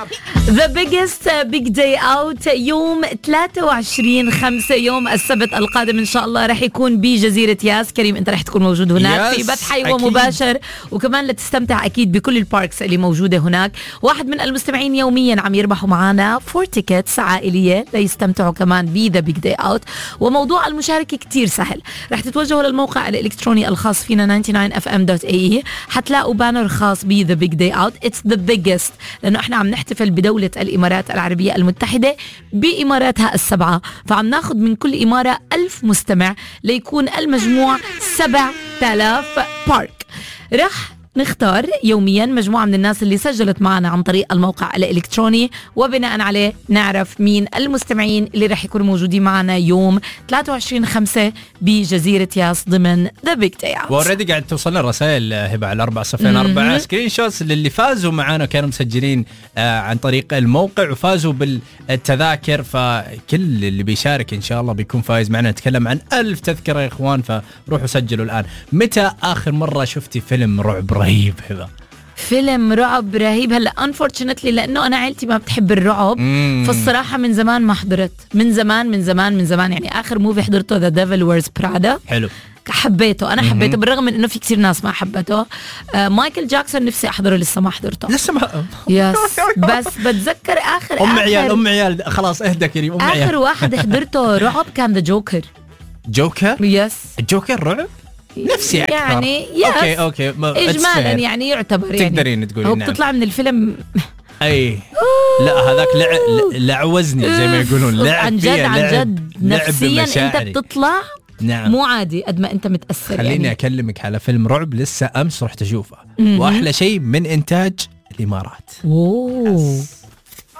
The biggest big day out يوم 23/5 يوم السبت القادم إن شاء الله رح يكون بجزيرة ياس. كريم أنت رح تكون موجود هناك في بث حي ومباشر، وكمان لتستمتع أكيد بكل الباركس اللي موجودة هناك. واحد من المستمعين يوميا عم يربحوا معنا 4 تيكتس عائلية ليستمتعوا كمان ب The Big Day Out. وموضوع المشاركة كتير سهل، رح تتوجهوا للموقع الإلكتروني الخاص فينا 99fm.ae، حتلاقوا بانر خاص ب The Big Day Out. It's the biggest لأنه احنا عم نحتفل بدولة الإمارات العربية المتحدة بإماراتها السبعة، فعم ناخد من كل إمارة 1000 مستمع ليكون المجموع 7000 بارك. رح نختار يوميا مجموعة من الناس اللي سجلت معنا عن طريق الموقع الإلكتروني، وبناء عليه نعرف مين المستمعين اللي رح يكونوا موجودين معنا يوم 23/5 بجزيرة ياس ضمن The Big Day Out. وردي قاعد توصلنا رسائل هبة على 404 سكرين شوتس للي فازوا معنا كانوا مسجلين عن طريق الموقع وفازوا بالتذاكر، فكل اللي بيشارك إن شاء الله بيكون فايز معنا. نتكلم عن 1000 تذكرة يا إخوان، فروحوا سجلوا الآن. متى آخر مرة شفتي فيلم رعب رهيب هبة؟ فيلم رعب رهيب هلا unfortunately لأنه أنا عائلتي ما بتحب الرعب، فالصراحة من زمان ما حضرت، من زمان يعني آخر موفي حضرته The Devil Wears Prada. حلو، حبيته، أنا حبيته بالرغم من إنه في كتير ناس ما حبته. مايكل جاكسون نفسي أحضره، لسه ما حضرته يس بس بتذكر آخر أم عيال خلاص اهدى كريم. آخر واحد حضرته رعب كان The Joker. يس الجوكر رعب نفسي أكثر يعني أوكي إجمالا يعني يعتبر يعني تقدرين تقولي هو نعم. بتطلع من الفيلم أي لا هذاك لعوزني زي ما يقولون، عن جد نفسيا أنت بتطلع نعم. مو عادي قد ما أنت متأثر. خليني يعني أكلمك على فيلم رعب لسه أمس رحت أشوفه، وأحلى شيء من إنتاج الإمارات.